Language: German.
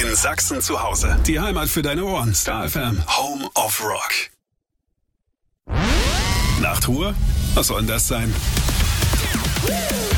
In Sachsen zu Hause. Die Heimat für deine Ohren. Star FM. Home of Rock. Nachtruhe? Was soll denn das sein?